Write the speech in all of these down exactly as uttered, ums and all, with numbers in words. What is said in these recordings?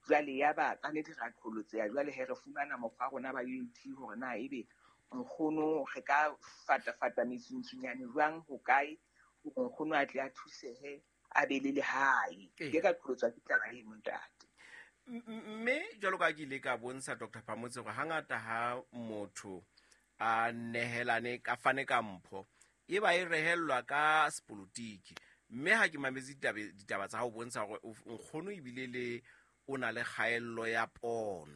jwale ya ba ka nnete ra qholotseha jwale he re fumana mokgwa rona ba U A T hore na ebe nkgono re ka fatafata metsuntsunyane jwang ho kae nkgono a tle a thusehe a be le lehae ke ka qholotswa ke taba e montate. Mme jwalo ka ke ile ka bontsha Doctor Phamotse gore hangata ha motho a nehelane ka fane ka mpho e ba e rehelwa ka sepolotiki, mme ha ke mametse ditaba tsa ho bontsha gore nkgono e bile le o na le kgaello ya pono,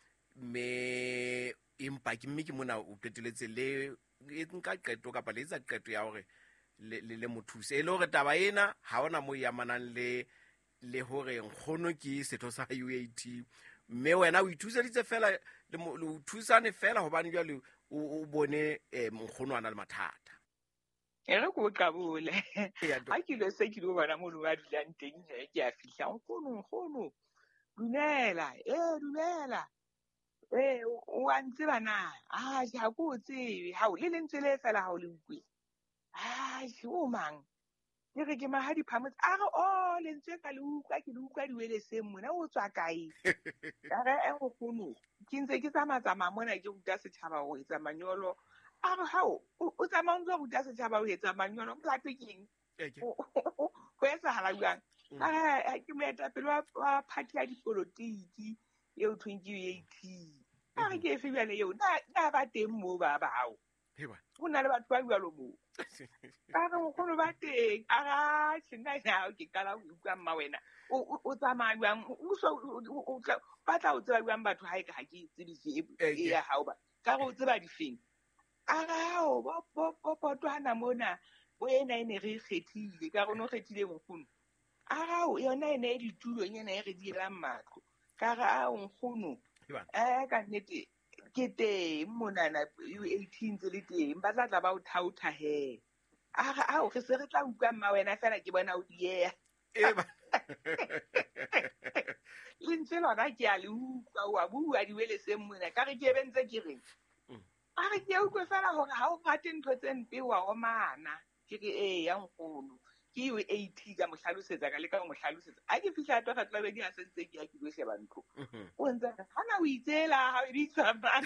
mme empa ke mme ke mona o qeteletse le nka qeto kapa le etsa qeto ya hore le le mothuse e le hore taba ena ha ona mo yamanang le le hore nkgono ke setho sa U A T, mme wena o ithuseditse fela le o thusane fela hobane jwale o bone nkgono ana le mathata. E re ko qabole ha ke le se ke lo bona mo lo ba dulang teng he ke a fihla nkgono nkgono dumela eh dumela eh o a ntse bana ah ja go tsebe ha o le lentswe le fela ha o le utlwe ah o mang ke re ke Mahadi Phamotse a re o lentswe ka le utlwa ke le utlwa di wele se mona o tswa kae ka re e nkgono ke ntse ke tsamatsamaya mona ke ruta setjhaba ho etsa manyolo a re ha o o tsamaya ntse ruta setjhaba ho etsa manyolo molato keng ho etsahala jwang a ke moetapele wa party ya dipolotiki eo thweng ke U A T a re ke efe jwale eo na ba teng moo ba bao ho na le batho ba jwalo moo ka re nkgono ba teng a ra tshena ya ke kala ho utlwa mma wena o tsamaya jwang o so o batla o tseba jwang batho ha e ka ha ke tsebise e ya hao ba ka re o tseba difeng a ra o bo bo potwana mona o ena ene re kgethile ka re no kgethile nkgono a ra o yona ene e ditulo nyena e re direlang matlo ka ra a nkgono eh ka nnete ke teng monana U A T ntse le teng ba tla tla ba o thautha he a ra a o re se re tla utlwa mma wena fela ke bona o dieha e ba le ntse lona ke a le utlwa wa bua di wele se mona ka re ke bentse ke reng a re ke utlwe fela hore ha o rate ntho tse mpe wa o mana ke re eh ya nkgono ke U A T ka mo hlalosetsa ka le ka mo hlalosetsa a ke fihla to ga tla be di a sentse ke ya ke lo sheba ntlo o ntse hana o itsela ha o di tshwana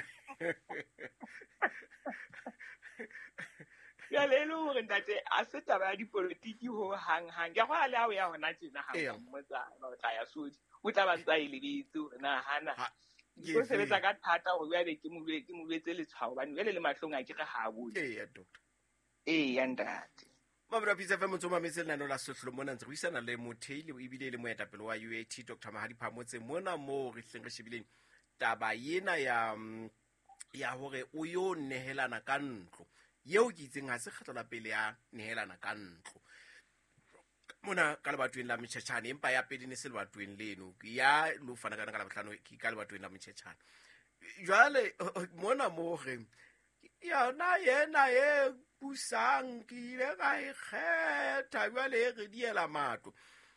ya le le hore ntate a se taba ya dipolotiki ho hang hang ya go ale ha o ya hona tjena ha o mmotsa no tla ya sodi o tla ba ntsa ile ditse hore na hana ke sebetsa ka thata go ya be ke mo ke mo letse le tshwao bane le le mahlong a ke re ha bone eh ya doctor eh ya ntate Mabra Pizza fa motho mametse lena no la sotlolo mona ntse go isana le motheile e bile le moetapele wa U A T Doctor Mahadi Phamotse mona mo re hleng re shebileng taba yena ya ya hore o yo nehelana ka ntlo yeo ke itseng ha se kgatla pele ya nehelana ka ntlo mona ka lebatweng la Mtshetsane empa ya pedi ne se lebatweng leno ya lo fana kana ka la botlhano ke ka lebatweng la Mtshetsane jwale mona mo re ya na yena ye pusang ke ile ga e kgetha jwale re diela matlo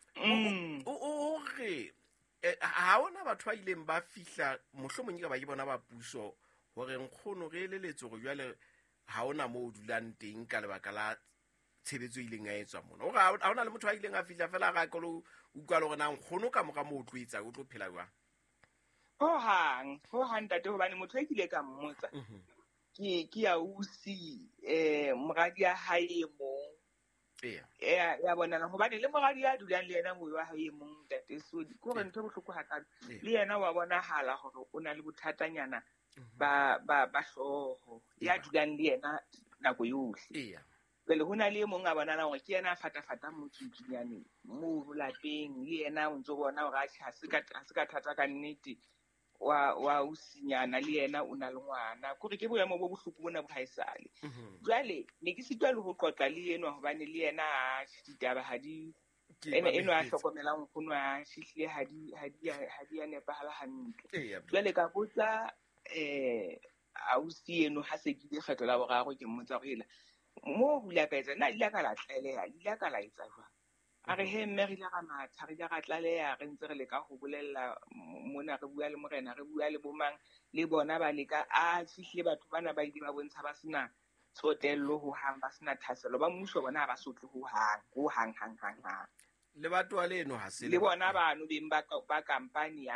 o re ha ona batho ba ileng ba fihla mohlomong ka ba ke bona ba puso hore nkgono re eleletse go jwale ha ona mo o dulang teng ka lebaka la tshebetso ileng a etswa mona o ga ha ona le motho a ileng a fihla fela ga kolo utlwa le gore na nkgono ka moka mo o tloetsa o tlo phela jwang ho hang ho hang tate hobane motho e kile ka mmotsa ke ke ya usi eh moradi ya hae mo yeah ya ya bona na hobane le moradi ya dulang le yena mo wa hae mo tate so di go re ntho bohloko hakana le yena wa bona hala hore o na le bothatanyana ba ba ba hloho ya dulang le yena nako yohle yeah le hona le mong a bona na hore ke yena a fatafata motsuntsunyane mo lapeng le yena o ntse bona hore a se ka se ka thata ka nnete wa wa usinyana le yena o na le ngwana gore ke boemo bo bohloko bona bo haisale jwale ne ke sitwa le ho qoqa le yena hobane le yena a ditaba ha di ene eno a hlokomelang nkgono a shihlile ha di ha di ha di ya nepahala hantle jwale ka botsa eh ausi eno ha se ke kgetho la boraro ke mmotsa go ela mo hula ka etsa na ile ka la tlaleha ile ka la etsa jwang a re he mme re ile ga matha re ile ga tlaleha re ntse re le ka go bolella mona re bua le morena re bua le bomang le bona ba le ka a fihle batho bana ba ile ba bontsha ba sena tsotello ho hang ba sena thaselo ba mmuso bona ba sotle ho hang ho hang hang hang hang le batho wa leno ha se le bona bano beng ba ba kampani